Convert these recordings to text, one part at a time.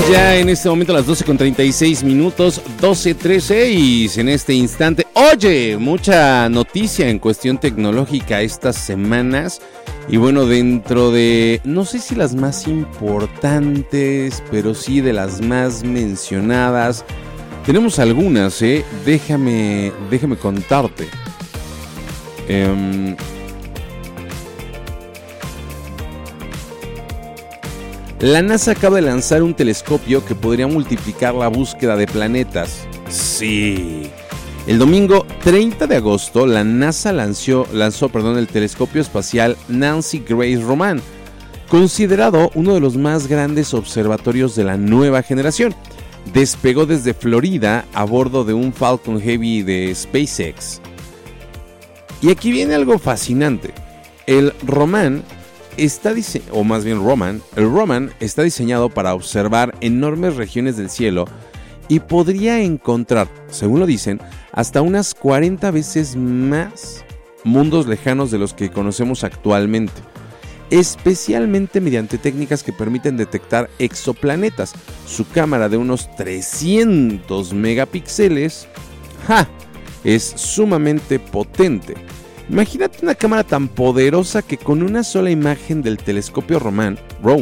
Ya en este momento a las 12:36 minutos, 12:36 en este instante. Oye, mucha noticia en cuestión tecnológica estas semanas. Y bueno, dentro de, no sé si las más importantes, pero sí de las más mencionadas, tenemos algunas, Déjame contarte. La NASA acaba de lanzar un telescopio que podría multiplicar la búsqueda de planetas. Sí. El domingo 30 de agosto, la NASA lanzó el telescopio espacial Nancy Grace Roman, considerado uno de los más grandes observatorios de la nueva generación. Despegó desde Florida a bordo de un Falcon Heavy de SpaceX. Y aquí viene algo fascinante. El Roman está diseñado para observar enormes regiones del cielo y podría encontrar, según lo dicen, hasta unas 40 veces más mundos lejanos de los que conocemos actualmente, especialmente mediante técnicas que permiten detectar exoplanetas. Su cámara de unos 300 megapíxeles es sumamente potente. Imagínate una cámara tan poderosa que con una sola imagen del telescopio Roman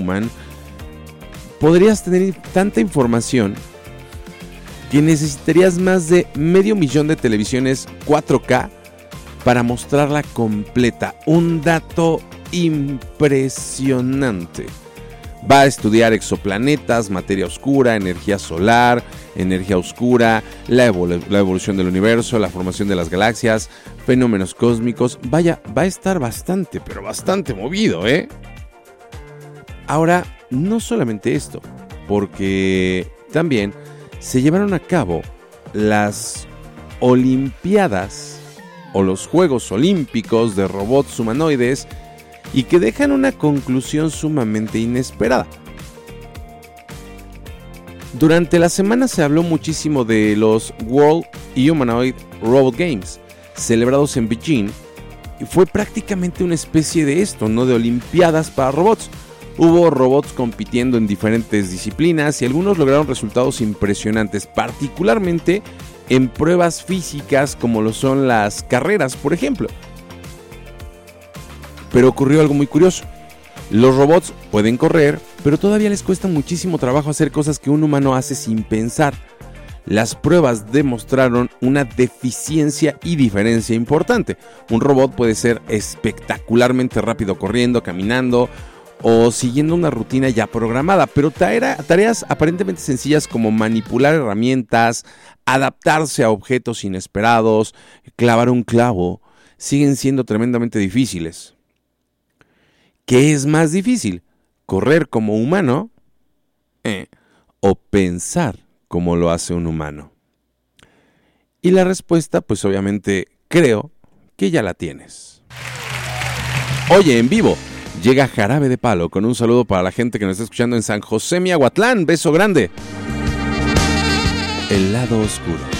podrías tener tanta información que necesitarías más de 500,000 de televisiones 4K para mostrarla completa. Un dato impresionante. Va a estudiar exoplanetas, materia oscura, energía solar, energía oscura, la evolución del universo, la formación de las galaxias, fenómenos cósmicos. Vaya, va a estar bastante, pero bastante movido, Ahora, no solamente esto, porque también se llevaron a cabo las Olimpiadas o los Juegos Olímpicos de robots humanoides y que dejan una conclusión sumamente inesperada. Durante la semana se habló muchísimo de los World Humanoid Robot Games, celebrados en Beijing, y fue prácticamente una especie de esto, ¿no? De olimpiadas para robots. Hubo robots compitiendo en diferentes disciplinas y algunos lograron resultados impresionantes, particularmente en pruebas físicas como lo son las carreras, por ejemplo. Pero ocurrió algo muy curioso. Los robots pueden correr, pero todavía les cuesta muchísimo trabajo hacer cosas que un humano hace sin pensar. Las pruebas demostraron una deficiencia y diferencia importante. Un robot puede ser espectacularmente rápido corriendo, caminando o siguiendo una rutina ya programada, pero tareas aparentemente sencillas como manipular herramientas, adaptarse a objetos inesperados, clavar un clavo, siguen siendo tremendamente difíciles. ¿Qué es más difícil? ¿Correr como humano? ¿O pensar como lo hace un humano? Y la respuesta, pues obviamente, creo que ya la tienes. Oye, en vivo, llega Jarabe de Palo con un saludo para la gente que nos está escuchando en San José Miahuatlán. Beso grande. El lado oscuro.